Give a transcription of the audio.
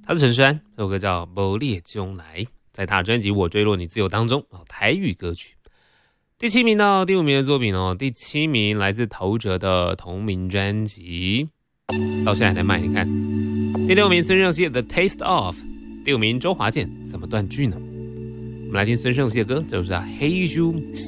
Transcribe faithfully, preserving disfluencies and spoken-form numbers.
他是陈珊，这首歌叫《无你的将来》，在他的专辑《我坠落你自由》当中，台语歌曲。第七名到第五名的作品哦，第七名来自陶喆的同名专辑，到现在还在卖，你看。第六名孙盛希的《The Taste Of》，第五名周华健怎么断句呢？我们来听孙盛希的歌，这首是他《黑书》。